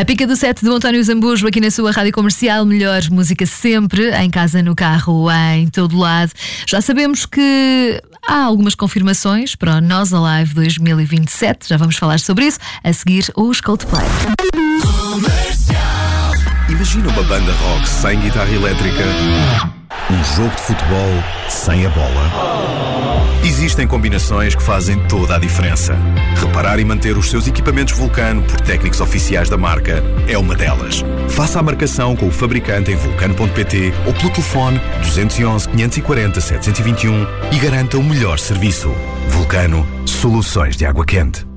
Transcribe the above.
A pica do set do António Zambujo aqui na sua rádio comercial. Melhor música sempre, em casa, no carro, em todo lado. Já sabemos que há algumas confirmações para o Nós Alive 2027. Já vamos falar sobre isso. A seguir, os Coldplay. Imagina uma banda rock sem guitarra elétrica, um jogo de futebol sem a bola. Existem combinações que fazem toda a diferença. Reparar e manter os seus equipamentos Vulcano por técnicos oficiais da marca é uma delas. Faça a marcação com o fabricante em vulcano.pt ou pelo telefone 211 540 721 e garanta o melhor serviço. Vulcano, soluções de água quente.